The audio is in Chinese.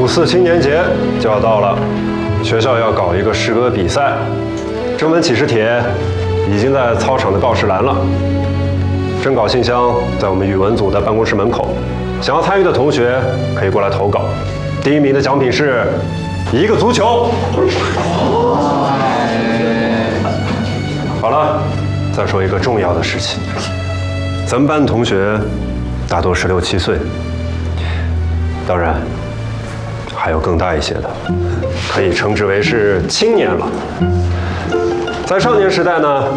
4青年节就要到了，学校要搞一个诗歌比赛，征文启事帖已经在操场的告示栏了，征稿信箱在我们语文组的办公室门口，想要参与的同学可以过来投稿。第1名的奖品是1个足球。好了，再说一个重要的事情，咱们班同学大多16、17岁，当然还有更大一些的，可以称之为是青年了。在少年时代呢，